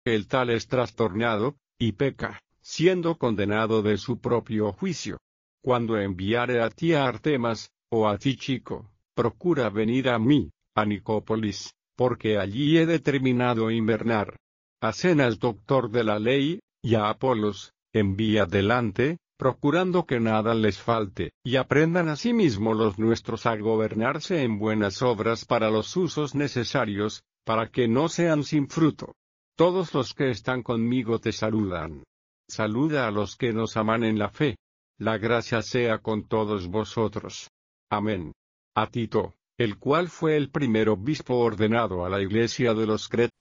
El tal es trastornado, y peca, siendo condenado de su propio juicio. Cuando enviare a ti a Artemas, o a ti Chico, procura venir a mí, a Nicópolis, porque allí he determinado invernar. A Zenas doctor de la ley, y a Apolos, envía delante, procurando que nada les falte, y aprendan asimismo los nuestros a gobernarse en buenas obras para los usos necesarios, para que no sean sin fruto. Todos los que están conmigo te saludan. Saluda a los que nos aman en la fe. La gracia sea con todos vosotros. Amén. A Tito, el cual fue el primer obispo ordenado a la iglesia de los Cretenses,